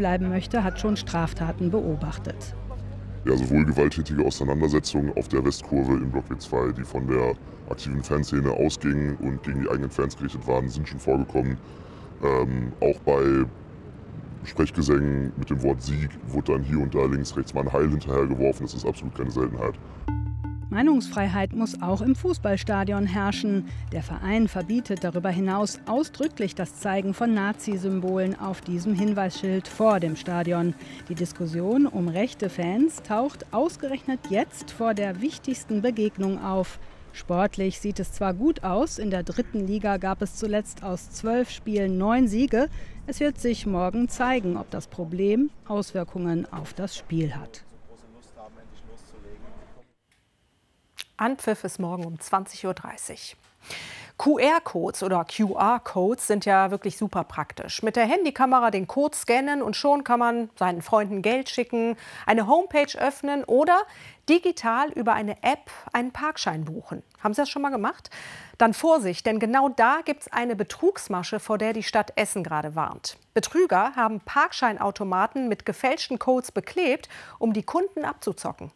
bleiben möchte, hat schon Straftaten beobachtet. Ja, sowohl gewalttätige Auseinandersetzungen auf der Westkurve in Block W2, die von der aktiven Fanszene ausgingen und gegen die eigenen Fans gerichtet waren, sind schon vorgekommen. Auch bei Sprechgesängen mit dem Wort Sieg wurde dann hier und da links, rechts mal ein Heil hinterhergeworfen. Das ist absolut keine Seltenheit. Meinungsfreiheit muss auch im Fußballstadion herrschen. Der Verein verbietet darüber hinaus ausdrücklich das Zeigen von Nazi-Symbolen auf diesem Hinweisschild vor dem Stadion. Die Diskussion um rechte Fans taucht ausgerechnet jetzt vor der wichtigsten Begegnung auf. Sportlich sieht es zwar gut aus, in der 3. Liga gab es zuletzt aus 12 Spielen 9 Siege. Es wird sich morgen zeigen, ob das Problem Auswirkungen auf das Spiel hat. Anpfiff ist morgen um 20:30 Uhr. QR-Codes oder QR-Codes sind ja wirklich super praktisch. Mit der Handykamera den Code scannen und schon kann man seinen Freunden Geld schicken, eine Homepage öffnen oder digital über eine App einen Parkschein buchen. Haben Sie das schon mal gemacht? Dann Vorsicht, denn genau da gibt es eine Betrugsmasche, vor der die Stadt Essen gerade warnt. Betrüger haben Parkscheinautomaten mit gefälschten Codes beklebt, um die Kunden abzuzocken.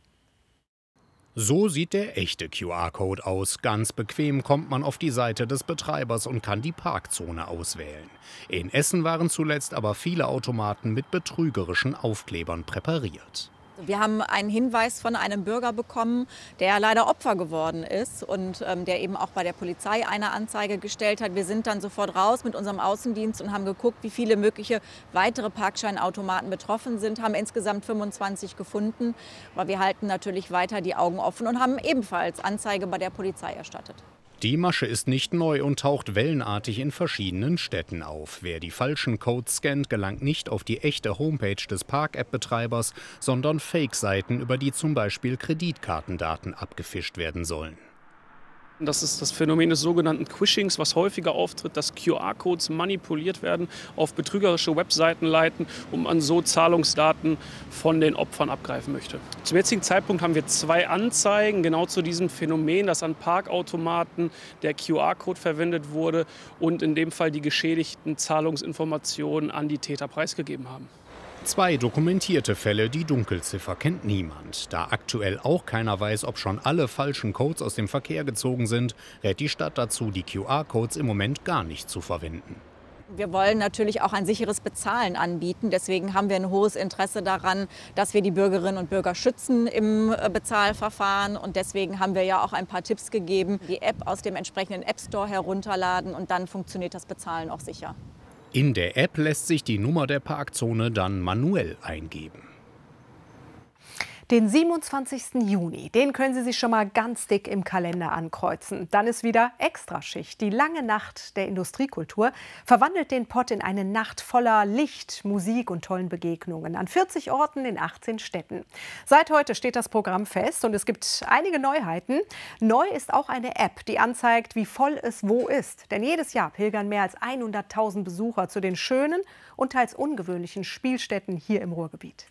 So sieht der echte QR-Code aus. Ganz bequem kommt man auf die Seite des Betreibers und kann die Parkzone auswählen. In Essen waren zuletzt aber viele Automaten mit betrügerischen Aufklebern präpariert. Wir haben einen Hinweis von einem Bürger bekommen, der leider Opfer geworden ist und der eben auch bei der Polizei eine Anzeige gestellt hat. Wir sind dann sofort raus mit unserem Außendienst und haben geguckt, wie viele mögliche weitere Parkscheinautomaten betroffen sind, haben insgesamt 25 gefunden. Aber wir halten natürlich weiter die Augen offen und haben ebenfalls Anzeige bei der Polizei erstattet. Die Masche ist nicht neu und taucht wellenartig in verschiedenen Städten auf. Wer die falschen Codes scannt, gelangt nicht auf die echte Homepage des Park-App-Betreibers, sondern Fake-Seiten, über die zum Beispiel Kreditkartendaten abgefischt werden sollen. Das ist das Phänomen des sogenannten Quishings, was häufiger auftritt, dass QR-Codes manipuliert werden, auf betrügerische Webseiten leiten, und man so Zahlungsdaten von den Opfern abgreifen möchte. Zum jetzigen Zeitpunkt haben wir 2 Anzeigen genau zu diesem Phänomen, dass an Parkautomaten der QR-Code verwendet wurde und in dem Fall die geschädigten Zahlungsinformationen an die Täter preisgegeben haben. 2 dokumentierte Fälle, die Dunkelziffer kennt niemand. Da aktuell auch keiner weiß, ob schon alle falschen Codes aus dem Verkehr gezogen sind, rät die Stadt dazu, die QR-Codes im Moment gar nicht zu verwenden. Wir wollen natürlich auch ein sicheres Bezahlen anbieten. Deswegen haben wir ein hohes Interesse daran, dass wir die Bürgerinnen und Bürger schützen im Bezahlverfahren. Und deswegen haben wir ja auch ein paar Tipps gegeben. Die App aus dem entsprechenden App Store herunterladen und dann funktioniert das Bezahlen auch sicher. In der App lässt sich die Nummer der Parkzone dann manuell eingeben. Den 27. Juni, den können Sie sich schon mal ganz dick im Kalender ankreuzen. Dann ist wieder Extraschicht. Die lange Nacht der Industriekultur verwandelt den Pott in eine Nacht voller Licht, Musik und tollen Begegnungen an 40 Orten in 18 Städten. Seit heute steht das Programm fest und es gibt einige Neuheiten. Neu ist auch eine App, die anzeigt, wie voll es wo ist. Denn jedes Jahr pilgern mehr als 100.000 Besucher zu den schönen und teils ungewöhnlichen Spielstätten hier im Ruhrgebiet.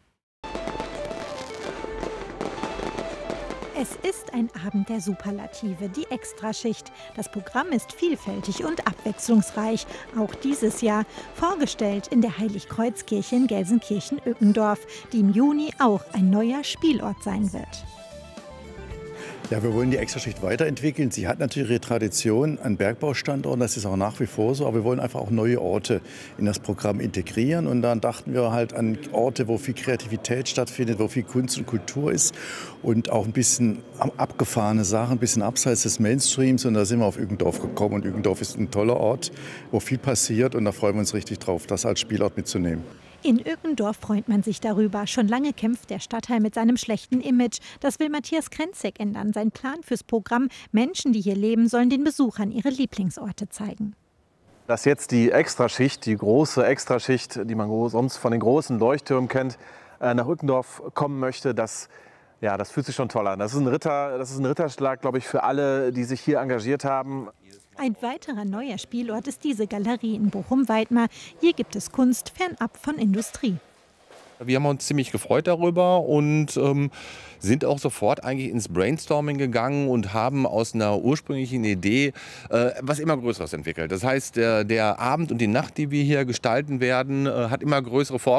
Es ist ein Abend der Superlative, die Extraschicht. Das Programm ist vielfältig und abwechslungsreich. Auch dieses Jahr vorgestellt in der Heiligkreuzkirche in Gelsenkirchen-Ückendorf, die im Juni auch ein neuer Spielort sein wird. Ja, wir wollen die Extraschicht weiterentwickeln. Sie hat natürlich ihre Tradition an Bergbaustandorten, das ist auch nach wie vor so. Aber wir wollen einfach auch neue Orte in das Programm integrieren. Und dann dachten wir halt an Orte, wo viel Kreativität stattfindet, wo viel Kunst und Kultur ist. Und auch ein bisschen abgefahrene Sachen, ein bisschen abseits des Mainstreams. Und da sind wir auf Ückendorf gekommen. Und Ückendorf ist ein toller Ort, wo viel passiert. Und da freuen wir uns richtig drauf, das als Spielort mitzunehmen. In Ückendorf freut man sich darüber. Schon lange kämpft der Stadtteil mit seinem schlechten Image. Das will Matthias Krenzek ändern. Sein Plan fürs Programm: Menschen, die hier leben, sollen den Besuchern ihre Lieblingsorte zeigen. Dass jetzt die Extraschicht, die große Extraschicht, die man sonst von den großen Leuchttürmen kennt, nach Ückendorf kommen möchte, das fühlt sich schon toll an. Das ist ein Ritterschlag, glaube ich, für alle, die sich hier engagiert haben. Ein weiterer neuer Spielort ist diese Galerie in Bochum-Weidmar. Hier gibt es Kunst fernab von Industrie. Wir haben uns ziemlich gefreut darüber und sind auch sofort eigentlich ins Brainstorming gegangen und haben aus einer ursprünglichen Idee was immer Größeres entwickelt. Das heißt, der Abend und die Nacht, die wir hier gestalten werden, hat immer größere Formen.